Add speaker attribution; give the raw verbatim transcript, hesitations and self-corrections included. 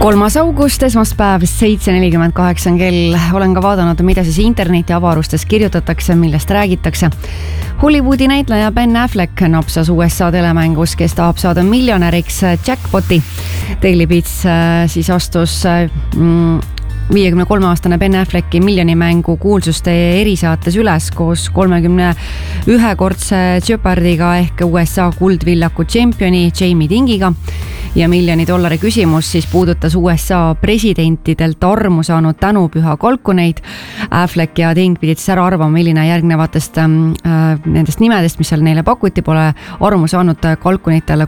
Speaker 1: kolmas august, esmaspäev, seitse nelikümmend kaheksa on kell. Olen ka vaadanud, mida siis interneti avarustes kirjutatakse, millest räägitakse. Hollywoodi näitleja Ben Affleck napsas U S A telemängus, kes tahab saada miljonäriks jackpoti. Daily Beats siis astus mm, viiekümne kolme aastane Ben Afflecki miljonimängu kuulsuste erisaates üles koos kolmekümne ühe kordse Jeopardiga ehk U S A kuldvillaku tšempioni Jamie Dingiga. Ja miljoni dollari küsimus siis puudutas U S A presidentidelt armu saanud tänupüha kalkuneid. Affleck ja Ding pidid siis ära arvama, milline järgnevatest äh, nendest nimedest, mis seal neile pakuti, pole armu saanud kalkunitele